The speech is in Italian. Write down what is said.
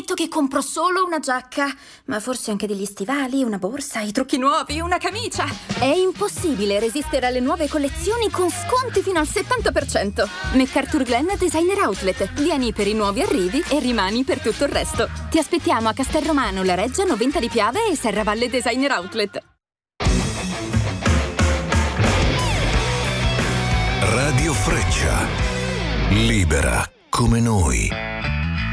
prometto che compro solo una giacca, ma forse anche degli stivali, una borsa, i trucchi nuovi, una camicia. È impossibile resistere alle nuove collezioni con sconti fino al 70%. MacArthur Glen Designer Outlet. Vieni per i nuovi arrivi e rimani per tutto il resto. Ti aspettiamo a Castelromano, La Reggia, Noventa di Piave e Serravalle Designer Outlet. Radio Freccia. Libera come noi.